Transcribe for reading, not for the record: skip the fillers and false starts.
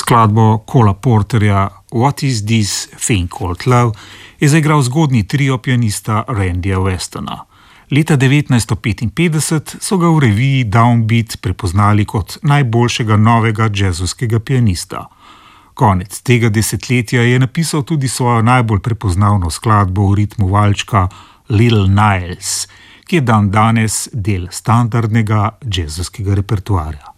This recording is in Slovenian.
Skladbo Cola Porterja What is this thing called love je zaigral zgodnji trio pianista Randyja Westona. Leta 1955 so ga v reviji Downbeat prepoznali kot najboljšega novega džezovskega pianista. Konec tega desetletja je napisal tudi svojo najbolj prepoznavno skladbo v ritmu valčka Little Niles, ki je dandanes del standardnega džezovskega repertoarja.